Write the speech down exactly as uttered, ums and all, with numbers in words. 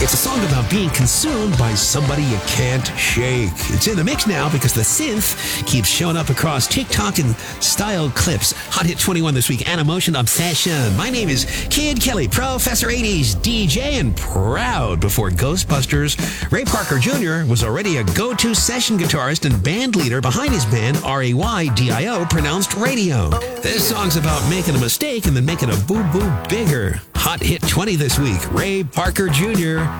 It's a song about being consumed by somebody you can't shake. It's in the mix now because the synth keeps showing up across TikTok and style clips. Hot Hit twenty-one this week, Animotion Obsession. My name is Kid Kelly, Professor eighties D J, and proud before Ghostbusters. Ray Parker Junior was already a go-to session guitarist and band leader behind his band R A Y D I O, pronounced Radio. This song's about making a mistake and then making a boo-boo bigger. Hot Hit twenty this week, Ray Parker Junior